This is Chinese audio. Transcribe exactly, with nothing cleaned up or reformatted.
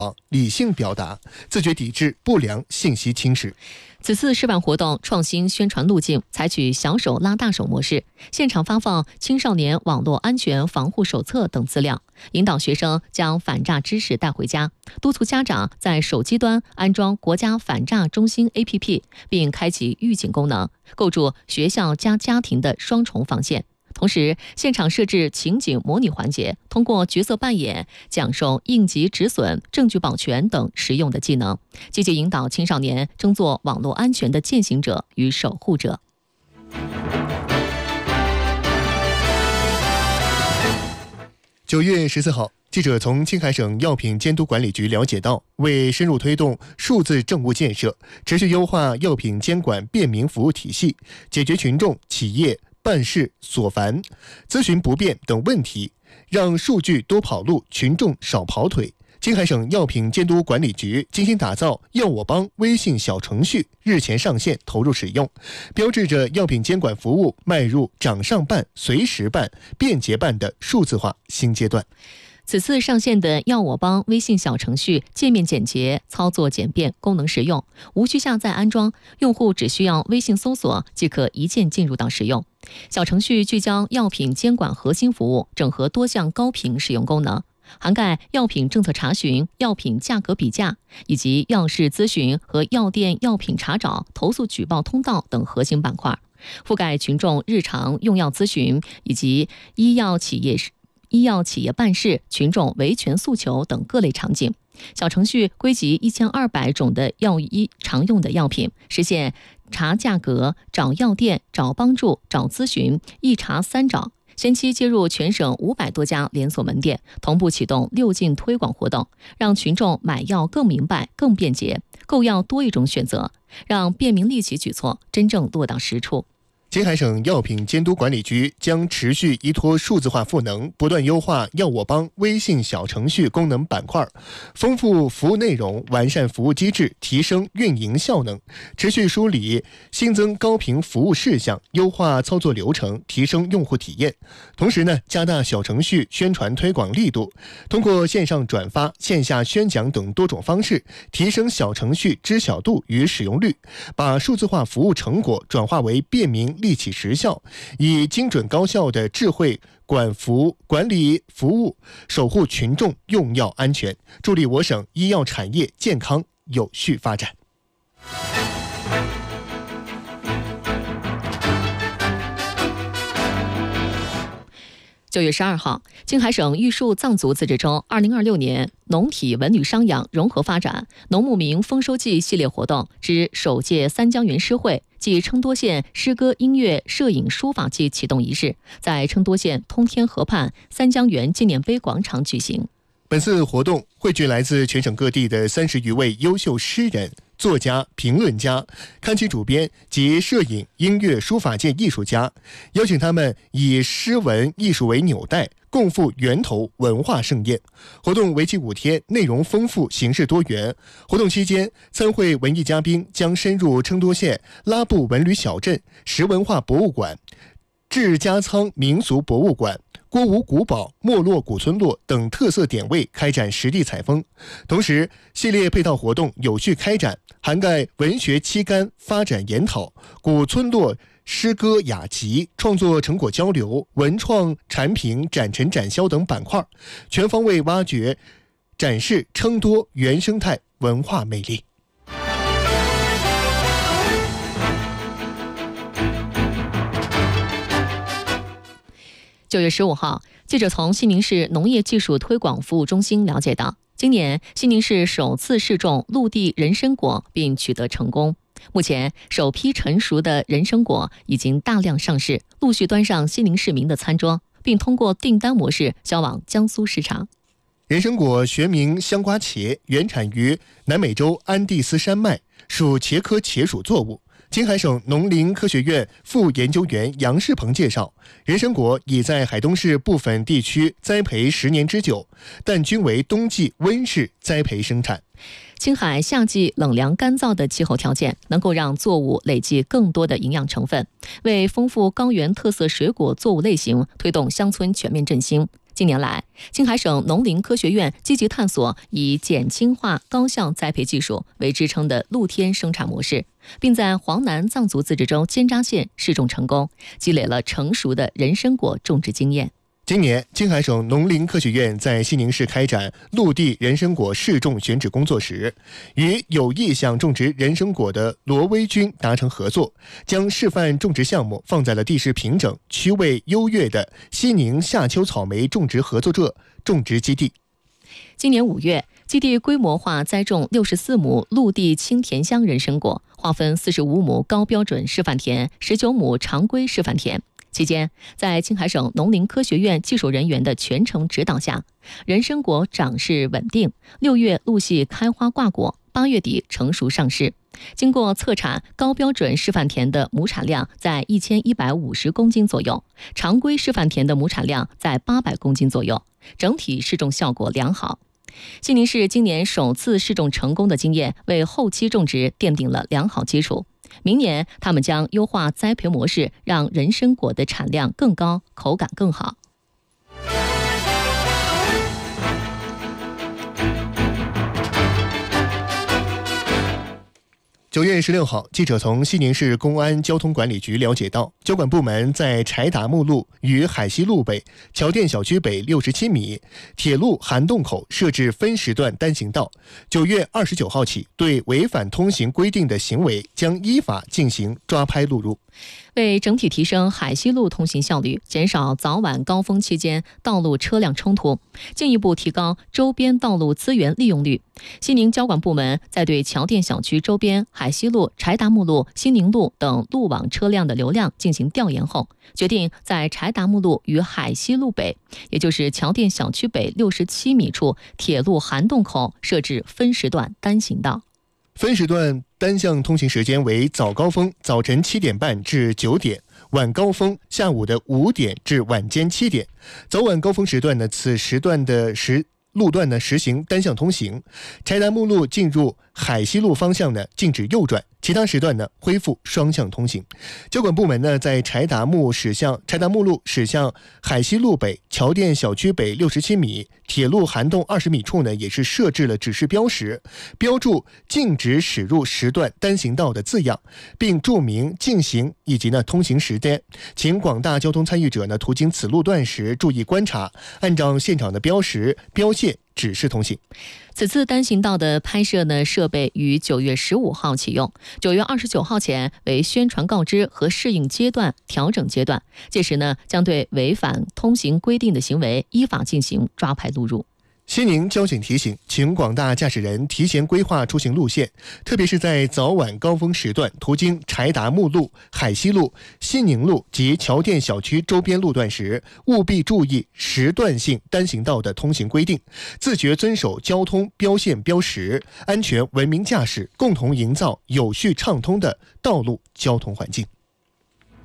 理性表达，自觉抵制不良信息侵蚀。 此次示范活动创新宣传路径，采取小手拉大手模式，现场发放青少年网络安全防护手册等资料，引导学生将反诈知识带回家，督促家长在手机端安装国家反诈中心 A P P， 并开启预警功能，构筑学校加家庭的双重防线。同时，现场设置情景模拟环节，通过角色扮演讲授应急止损、证据保全等实用的技能，积极引导青少年争做网络安全的践行者与守护者。 九月十四号，记者从青海省药品监督管理局了解到，为深入推动数字政务建设，持续优化药品监管便民服务体系，解决群众、企业办事所烦、咨询不便等问题，让数据多跑路，群众少跑腿。青海省药品监督管理局精心打造药我帮微信小程序日前上线投入使用，标志着药品监管服务迈入掌上办、随时办、便捷办的数字化新阶段。 此次上线的药我帮微信小程序界面简洁，操作简便，功能实用，无需下载安装，用户只需要微信搜索即可一键进入到使用。小程序聚焦药品监管核心服务，整合多项高频使用功能，涵盖药品政策查询、药品价格比价以及药事咨询和药店药品查找、投诉举报通道等核心板块，覆盖群众日常用药咨询以及医药企业医药企业办事、群众维权诉求等各类场景。小程序归集一千二百种的药医常用的药品，实现查价格、找药店、找帮助、找咨询，一查三找。先期接入全省五百多家连锁门店，同步启动六进推广活动，让群众买药更明白、更便捷，购药多一种选择，让便民利企举措真正落到实处。 青海省药品监督管理局将持续依托数字化赋能，不断优化药我帮微信小程序功能板块，丰富服务内容，完善服务机制，提升运营效能，持续梳理新增高频服务事项，优化操作流程，提升用户体验。同时呢，加大小程序宣传推广力度，通过线上转发、线下宣讲等多种方式，提升小程序知晓度与使用率，把数字化服务成果转化为便民利企实效，以精准高效的智慧管服管理服务，守护群众用药安全，助力我省医药产业健康有序发展。 九月十二号，青海省玉树藏族自治州二零二六年农体文旅商养融合发展农牧民丰收季系列活动之首届三江源诗会暨成都县诗歌音乐摄影书法季启动仪式在成都县通天河畔三江源纪念碑广场举行。 本次活动汇聚来自全省各地的三十余位优秀诗人、作家、评论家、刊期主编及摄影、音乐、书法界艺术家，邀请他们以诗文艺术为纽带，共赴源头文化盛宴。活动为期五天，内容丰富，形式多元。活动期间，参会文艺嘉宾将深入成都县拉布文旅小镇、石文化博物馆、志家仓民俗博物馆、郭吴古堡、没落古村落等特色点位开展实地采风。同时，系列配套活动有序开展，涵盖文学期刊发展研讨、古村落诗歌雅集、创作成果交流、文创产品展陈展销等板块，全方位挖掘展示成都原生态文化魅力。 九月十五号，记者从西宁市农业技术推广服务中心了解到，今年西宁市首次试种陆地人参果并取得成功。目前，首批成熟的人参果已经大量上市，陆续端上西宁市民的餐桌，并通过订单模式销往江苏市场。 人参果学名香瓜茄，原产于南美洲安第斯山脉，属茄科茄属作物。青海省农林科学院副研究员杨世鹏介绍，人参果已在海东市部分地区栽培十年之久，但均为冬季温室栽培生产。 青海夏季冷凉干燥的气候条件，能够让作物累积更多的营养成分，为丰富高原特色水果作物类型，推动乡村全面振兴。 近年来，青海省农林科学院积极探索以减氢化高效栽培技术为支撑的露天生产模式，并在黄南藏族自治州尖扎县试种成功，积累了成熟的人参果种植经验。 今年，青海省农林科学院在西宁市开展陆地人参果试种选址工作时，与有意想种植人参果的罗威军达成合作，将示范种植项目放在了地势平整、区位优越的西宁夏秋草莓种植合作社种植基地。 今年五月，基地规模化栽种六十四亩陆地青甜香人参果，划分四十五亩高标准示范田、十九亩常规示范田。期间，在青海省农林科学院技术人员的全程指导下，人参果长势稳定，六月陆续开花挂果，八月底成熟上市。经过测产，高标准示范田的亩产量在一千一百五十公斤左右，常规示范田的亩产量在八百公斤左右，整体试种效果良好。西宁市今年首次试种成功的经验，为后期种植奠定了良好基础。明年，他们将优化栽培模式，让人参果的产量更高，口感更好。 九月十六号，记者从西宁市公安交通管理局了解到，交管部门在柴达木路与海西路北、桥店小区北六十七米铁路涵洞口设置分时段单行道。九月二十九号起，对违反通行规定的行为将依法进行抓拍录入。 为整体提升海西路通行效率，减少早晚高峰期间道路车辆冲突，进一步提高周边道路资源利用率，西宁交管部门在对桥店小区周边海西路、柴达木路、西宁路等路网车辆的流量进行调研后，决定在柴达木路与海西路北，也就是桥店小区北六十七米处铁路涵洞口设置分时段单行道。 分时段单向通行时间为早高峰早晨七点半至九点，晚高峰下午的五点至晚间七点。早晚高峰时段呢，此时段的时路段呢实行单向通行。柴达木路进入海西路方向呢禁止右转，其他时段呢恢复双向通行。交管部门呢在柴达木驶向柴达木路驶向海西路北、桥店小区北六十七米、铁路涵洞二十米处呢，也是设置了指示标识，标注禁止驶入时段单行道的字样，并注明禁行以及呢通行时间。请广大交通参与者呢途经此路段时注意观察，按照现场的标识标线指示通行。 此次单行道的拍摄呢，设备于九月十五号启用，九月二十九号前为宣传告知和适应阶段、调整阶段，届时呢，将对违反通行规定的行为依法进行抓拍录入。 西宁交警提醒，请广大驾驶人提前规划出行路线，特别是在早晚高峰时段途经柴达木路、海西路、西宁路及桥店小区周边路段时，务必注意时段性单行道的通行规定，自觉遵守交通标线标识，安全文明驾驶，共同营造有序畅通的道路交通环境。